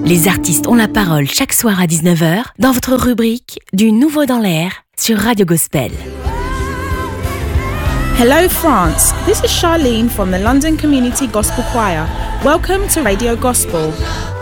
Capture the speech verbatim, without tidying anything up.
Les artistes ont la parole chaque soir à dix-neuf heures dans votre rubrique Du Nouveau dans l'air sur Radio Gospel. Hello France, this is Charlene from the London Community Gospel Choir. Welcome to Radio Gospel.